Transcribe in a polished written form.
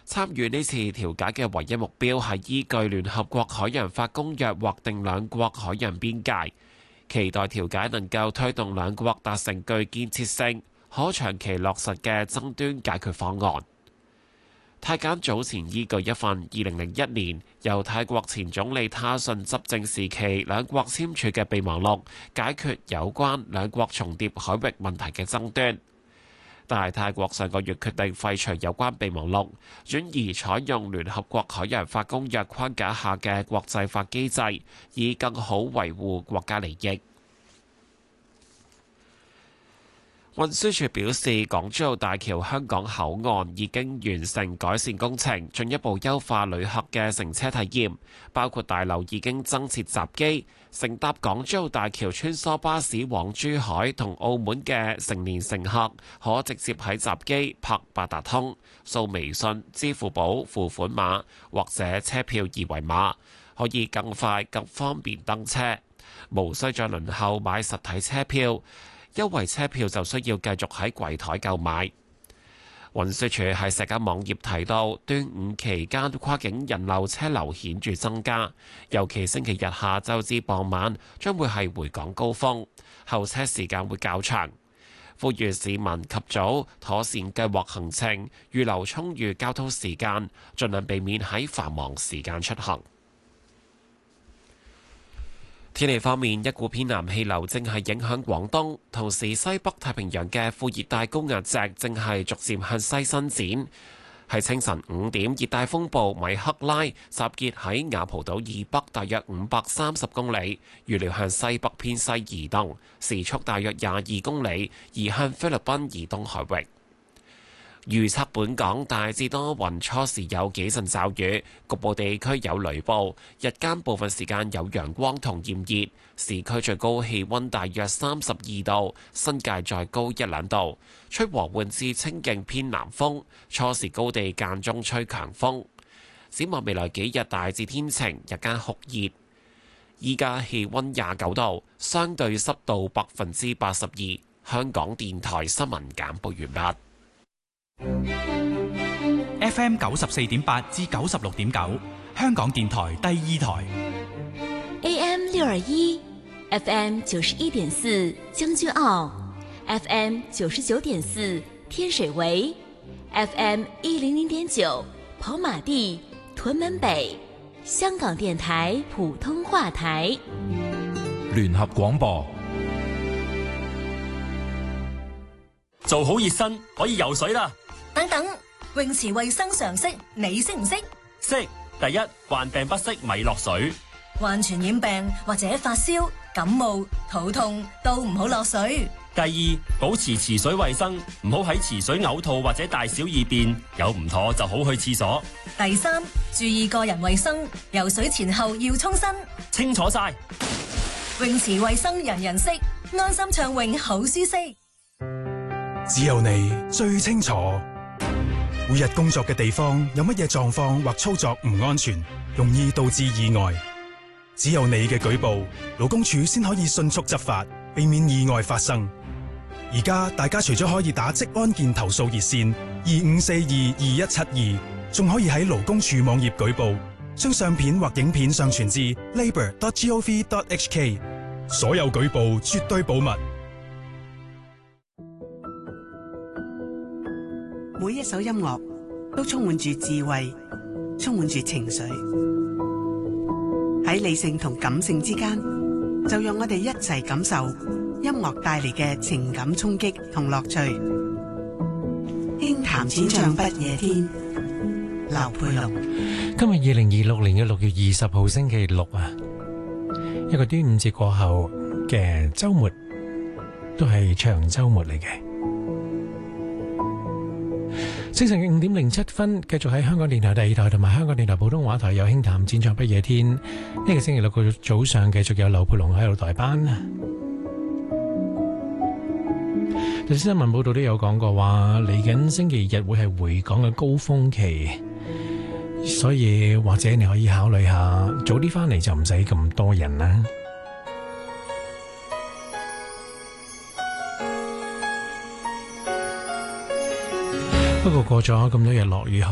參與呢次調解嘅唯一目標係依據聯合國海洋法公約劃定兩國海洋邊界，期待調解能夠推動兩國達成具建設性、可長期落實嘅爭端解決方案。泰柬早前依據一份2001年由泰國前總理他信執政時期兩國簽署嘅備忘錄，解決有關兩國重疊海域問題嘅爭端。但係泰國上個月決定廢除有關備忘錄，轉而採用聯合國海洋法公約框架下嘅國際法機制，以更好維護國家利益。運輸署表示，港珠澳大橋香港口岸已經完成改善工程，進一步優化旅客嘅乘車體驗，包括大樓已經增設閘機，乘搭港珠澳大橋穿梭巴士往珠海同澳門嘅成年乘客可直接喺閘機拍八達通、掃微信、支付寶付款碼或者車票二維碼，可以更快更方便登車，無需再輪候買實體車票。優惠車票就需要繼續喺櫃台購買。運輸署喺社交網頁提到，端午期間跨境人流車流顯著增加，尤其星期日下晝至傍晚將會係回港高峰，候車時間會較長。呼籲市民及早妥善計劃行程，預留充裕交通時間，盡量避免喺繁忙時間出行。天氣方面，一股偏南氣流正係影響廣東，同時西北太平洋嘅副熱帶高壓脊正係逐漸向西伸展。喺清晨5點，熱帶風暴米克拉集結喺雅蒲島以北大約530公里，預料向西北偏西移動，時速大約22公里，移向菲律賓以東海域。預測本港大致多雲，初時有幾陣驟雨，局部地區有雷暴。日間部分時間有陽光同炎熱，市區最高氣溫大約32度，新界再高1、2度。吹和緩至清勁偏南風，初時高地間中吹強風。展望未來幾日大致天晴，日間酷熱。依家氣溫29度，相對濕度82%。香港電台新聞簡報完畢。 FM 94.8至96.9，香港電台第二台。 AM 621 FM 91.4將軍澳 FM 99.4天水圍 FM 100.9跑馬地屯門北，香港電台普通話台。 聯合廣播。 做好熱身可以游水啦。 等等，泳池衛生常識你識唔識？ 識。第一，患病不適咪落水。 患傳染病或者發燒、感冒、肚痛都唔好落水。 第二，保持池水衛生，唔好喺池水嘔吐或者大小二便，有唔妥就好去廁所。 第三，注意個人衛生，游水前後要沖身。 清楚晒。 泳池衛生人人識，安心暢泳好舒適。 只有你最清楚，每日工作嘅地方有乜嘢狀況或操作唔安全，容易導致意外。只有你嘅舉報，勞工處先可以迅速執法，避免意外發生。而家大家除咗可以打職安健投訴熱線25422172，仲可以喺勞工處網頁舉報，將相片或影片上傳至 labour.gov.hk。所有舉報絕對保密。 每一首音樂都充滿住智慧，充滿住情緒。喺理性同感性之間，就讓我哋一齊感受音樂帶嚟嘅情感衝擊同樂趣。輕談淺唱不夜天，劉佩龍。 今日2026年嘅6月20號星期六啊，一個端午節過後嘅週末，都係長週末嚟嘅。清晨嘅5點07分，繼續喺香港電台第二台同埋香港電台普通話台有輕談淺唱不夜天。呢個星期六嘅早上繼續有劉佩龍喺度代班。頭先新聞報道都有講過話，嚟緊星期日會係回港嘅高峰期，所以或者你可以考慮下早啲翻嚟，就唔使咁多人啦。不過過咗咁多日落雨後，